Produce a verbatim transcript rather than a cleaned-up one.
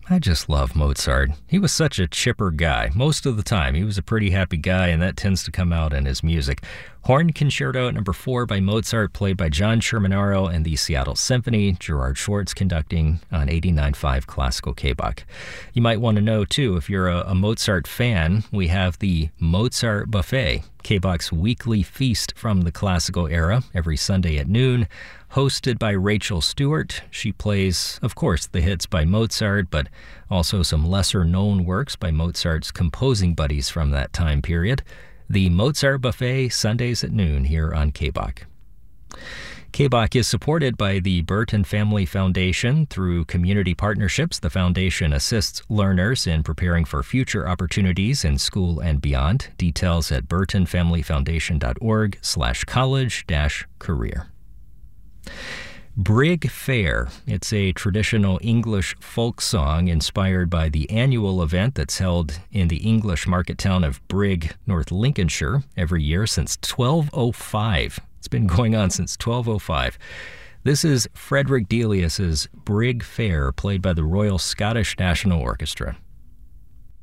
I just love Mozart. He was such a chipper guy. Most of the time, he was a pretty happy guy, and that tends to come out in his music. Horn Concerto at number four by Mozart, played by John Shermanaro and the Seattle Symphony. Gerard Schwartz conducting on eighty-nine point five Classical K-Bach. You might want to know, too, if you're a, a Mozart fan, we have the Mozart Buffet, K-Bach's weekly feast from the classical era, every Sunday at noon. Hosted by Rachel Stewart. She plays, of course, the hits by Mozart, but also some lesser-known works by Mozart's composing buddies from that time period. The Mozart Buffet, Sundays at noon here on K-Bach. K-Bach is supported by the Burton Family Foundation. Through community partnerships, the foundation assists learners in preparing for future opportunities in school and beyond. Details at burtonfamilyfoundation.org slash college dash career. Brig Fair. It's a traditional English folk song inspired by the annual event that's held in the English market town of Brig, North Lincolnshire, every year since twelve oh five. It's been going on since twelve oh five. This is Frederick Delius's Brig Fair, played by the Royal Scottish National Orchestra.